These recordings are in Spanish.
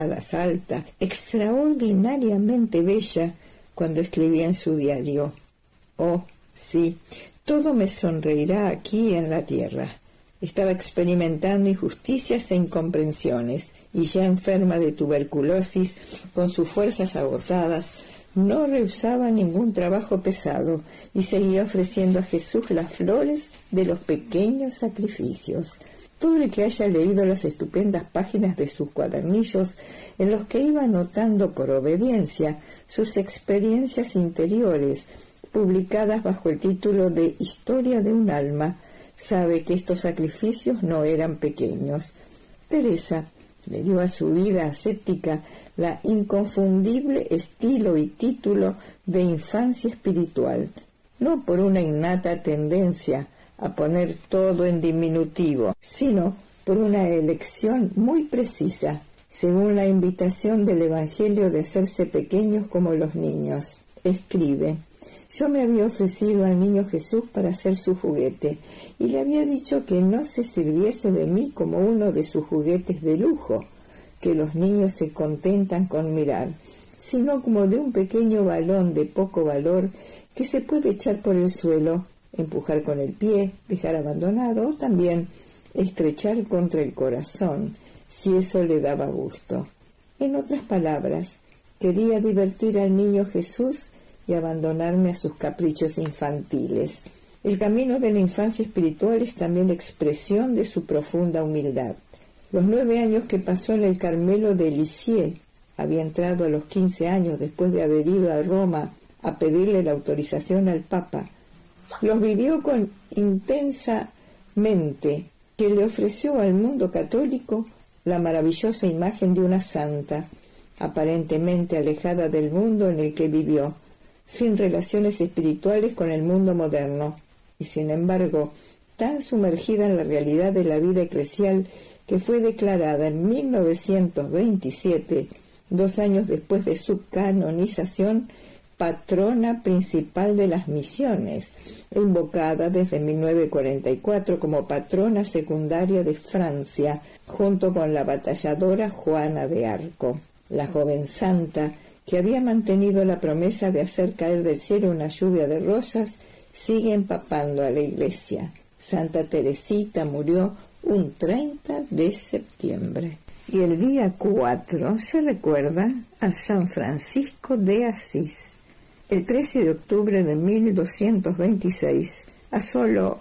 alta, extraordinariamente bella, cuando escribía en su diario: «Oh, sí, todo me sonreirá aquí en la tierra». Estaba experimentando injusticias e incomprensiones, y ya enferma de tuberculosis, con sus fuerzas agotadas, no rehusaba ningún trabajo pesado y seguía ofreciendo a Jesús las flores de los pequeños sacrificios. Todo el que haya leído las estupendas páginas de sus cuadernillos, en los que iba anotando por obediencia sus experiencias interiores, publicadas bajo el título de Historia de un alma, sabe que estos sacrificios no eran pequeños. Teresa le dio a su vida ascética la inconfundible estilo y título de infancia espiritual, no por una innata tendencia a poner todo en diminutivo, sino por una elección muy precisa, según la invitación del Evangelio de hacerse pequeños como los niños. Escribe: «Yo me había ofrecido al niño Jesús para ser su juguete, y le había dicho que no se sirviese de mí como uno de sus juguetes de lujo, que los niños se contentan con mirar, sino como de un pequeño balón de poco valor que se puede echar por el suelo, empujar con el pie, dejar abandonado o también estrechar contra el corazón, si eso le daba gusto». En otras palabras, quería divertir al niño Jesús y abandonarme a sus caprichos infantiles. El camino de la infancia espiritual es también la expresión de su profunda humildad. Los 9 años que pasó en el Carmelo de Lisieux, había entrado a los 15 años después de haber ido a Roma a pedirle la autorización al Papa, los vivió con intensa mente, que le ofreció al mundo católico la maravillosa imagen de una santa, aparentemente alejada del mundo en el que vivió, sin relaciones espirituales con el mundo moderno, y sin embargo tan sumergida en la realidad de la vida eclesial que fue declarada en 1927, 2 años después de su canonización, patrona principal de las misiones, invocada desde 1944 como patrona secundaria de Francia, junto con la batalladora Juana de Arco. La joven santa, que había mantenido la promesa de hacer caer del cielo una lluvia de rosas, sigue empapando a la Iglesia. Santa Teresita murió un 30 de septiembre. Y el día 4 se recuerda a San Francisco de Asís. El 13 de octubre de 1226, a solo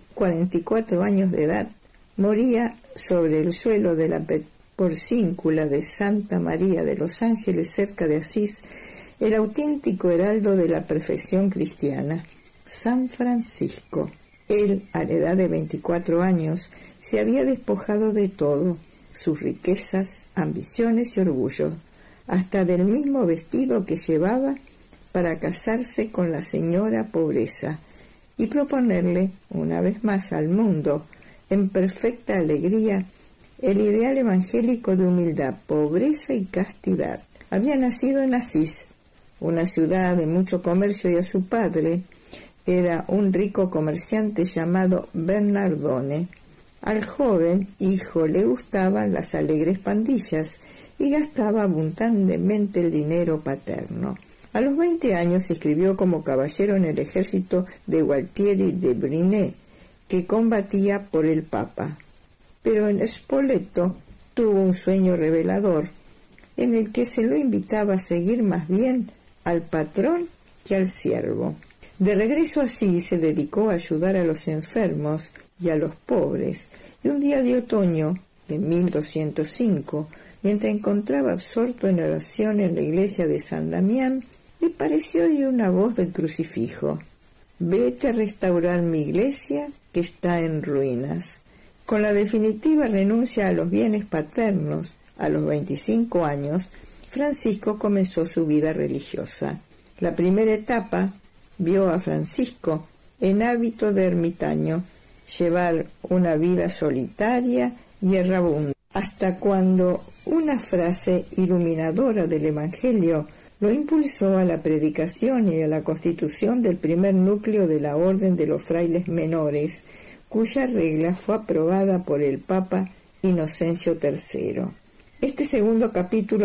44 años de edad, moría sobre el suelo de la porcíncula de Santa María de los Ángeles, cerca de Asís, el auténtico heraldo de la perfección cristiana, San Francisco. Él, a la edad de 24 años, se había despojado de todo, sus riquezas, ambiciones y orgullo, hasta del mismo vestido que llevaba, para casarse con la señora Pobreza y proponerle, una vez más al mundo, en perfecta alegría, el ideal evangélico de humildad, pobreza y castidad. Había nacido en Asís, una ciudad de mucho comercio, y a su padre era un rico comerciante llamado Bernardone. Al joven hijo le gustaban las alegres pandillas y gastaba abundantemente el dinero paterno. A los 20 años se inscribió como caballero en el ejército de Gualtieri de Brienne, que combatía por el Papa. Pero en Spoleto tuvo un sueño revelador, en el que se lo invitaba a seguir más bien al patrón que al siervo. De regreso así se dedicó a ayudar a los enfermos y a los pobres, y un día de otoño de 1205, mientras encontraba absorto en oración en la iglesia de San Damián, le pareció oír una voz del crucifijo: «Vete a restaurar mi iglesia, que está en ruinas». Con la definitiva renuncia a los bienes paternos, a los 25 años, Francisco comenzó su vida religiosa. La primera etapa vio a Francisco, en hábito de ermitaño, llevar una vida solitaria y errabunda, hasta cuando una frase iluminadora del Evangelio lo impulsó a la predicación y a la constitución del primer núcleo de la Orden de los Frailes Menores, cuya regla fue aprobada por el Papa Inocencio III. Este segundo capítulo